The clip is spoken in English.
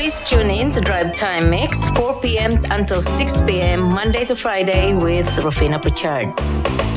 Please tune in to Drive Time Mix, 4 p.m. until 6 p.m. Monday to Friday with Rufina Pritchard.